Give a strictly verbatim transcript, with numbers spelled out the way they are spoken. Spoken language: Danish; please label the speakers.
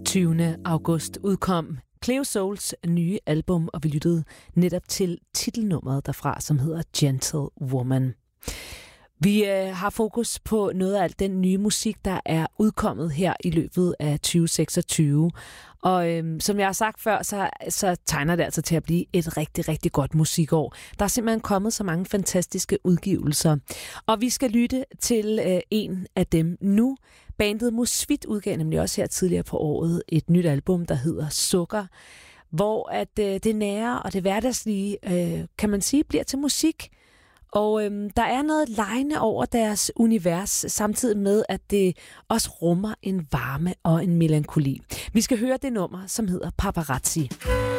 Speaker 1: tyvende august udkom Cleo Souls nye album, og vi lyttede netop til titelnummeret derfra, som hedder Gentle Woman. Vi øh, har fokus på noget af alt den nye musik, der er udkommet her i løbet af tyve seksogtyve. Og øh, som jeg har sagt før, så, så tegner det altså til at blive et rigtig, rigtig godt musikår. Der er simpelthen kommet så mange fantastiske udgivelser. Og vi skal lytte til øh, en af dem nu. Bandet Musvit udgav nemlig også her tidligere på året et nyt album, der hedder Sukker, hvor at øh, det nære og det hverdagslige, øh, kan man sige, bliver til musik. Og øhm, der er noget legende over deres univers, samtidig med, at det også rummer en varme og en melankoli. Vi skal høre det nummer, som hedder Paparazzi.